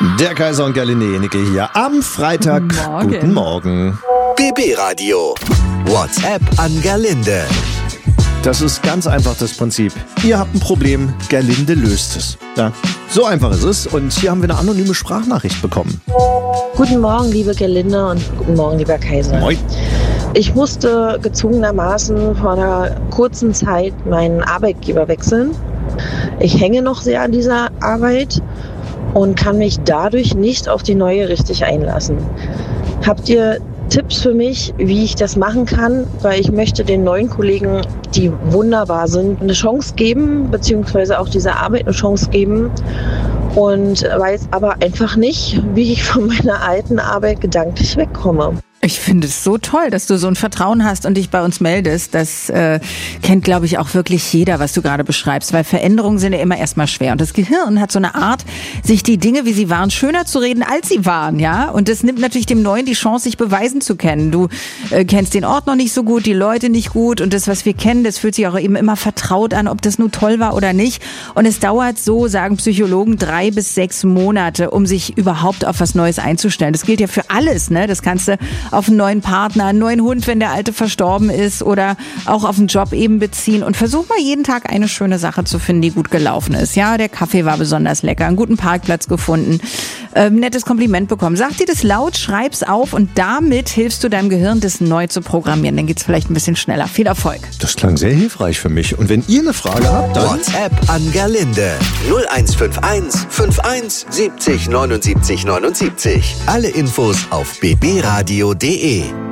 Der Kaiser und Gerlinde Jenecke hier am Freitag. Guten Morgen. BB Radio. WhatsApp an Gerlinde. Das ist ganz einfach das Prinzip. Ihr habt ein Problem, Gerlinde löst es. Ja, so einfach ist es. Und hier haben wir eine anonyme Sprachnachricht bekommen. Guten Morgen, liebe Gerlinde, und guten Morgen, lieber Kaiser. Moin. Ich musste gezwungenermaßen vor einer kurzen Zeit meinen Arbeitgeber wechseln. Ich hänge noch sehr an dieser Arbeit und kann mich dadurch nicht auf die neue richtig einlassen. Habt ihr Tipps für mich, wie ich das machen kann? Weil ich möchte den neuen Kollegen, die wunderbar sind, eine Chance geben, beziehungsweise auch dieser Arbeit eine Chance geben. Und weiß aber einfach nicht, wie ich von meiner alten Arbeit gedanklich wegkomme. Ich finde es so toll, dass du so ein Vertrauen hast und dich bei uns meldest. Das kennt, glaube ich, auch wirklich jeder, was du gerade beschreibst, weil Veränderungen sind ja immer erstmal schwer. Und das Gehirn hat so eine Art, sich die Dinge, wie sie waren, schöner zu reden, als sie waren, ja. Und das nimmt natürlich dem Neuen die Chance, sich beweisen zu können. Du kennst den Ort noch nicht so gut, die Leute nicht gut, und das, was wir kennen, das fühlt sich auch eben immer vertraut an, ob das nur toll war oder nicht. Und es dauert, so sagen Psychologen, 3 bis 6 Monate, um sich überhaupt auf was Neues einzustellen. Das gilt ja für alles, ne? Das kannst du auf einen neuen Partner, einen neuen Hund, wenn der alte verstorben ist, oder auch auf einen Job eben beziehen. Und versuch mal jeden Tag eine schöne Sache zu finden, die gut gelaufen ist. Ja, der Kaffee war besonders lecker, einen guten Parkplatz gefunden, nettes Kompliment bekommen. Sag dir das laut, schreib's auf, und damit hilfst du deinem Gehirn, das neu zu programmieren. Dann geht's vielleicht ein bisschen schneller. Viel Erfolg. Das klang sehr hilfreich für mich. Und wenn ihr eine Frage habt, dann WhatsApp an Gerlinde. 0151 51 70 79 79. Alle Infos auf bbradio.de.